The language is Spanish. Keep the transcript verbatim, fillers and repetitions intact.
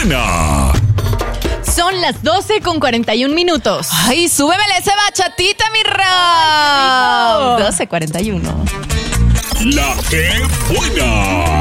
buena! Son las doce con cuarenta y un minutos. Ay, súbemele ese bachatita, mi Rob. doce cuarenta y uno. ¡La que buena!